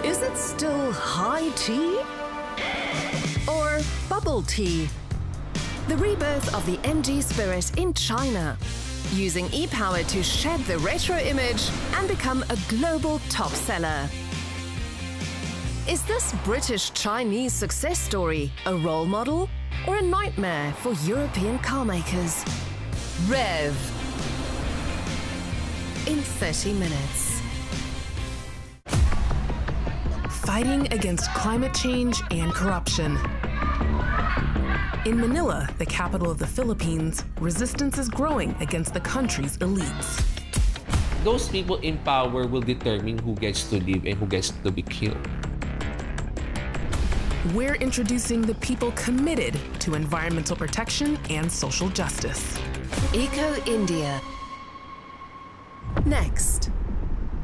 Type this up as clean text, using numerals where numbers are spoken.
Is it still high tea? Or bubble tea? The rebirth of the MG Spirit in China, using e-power to shed the retro image and become a global top seller. Is this British-Chinese success story a role model or a nightmare for European car makers? REV in 30 minutes. Fighting against climate change and corruption. In Manila, the capital of the Philippines, resistance is growing against the country's elites. Those people in power will determine who gets to live and who gets to be killed. We're introducing the people committed to environmental protection and social justice. Eco India. Next.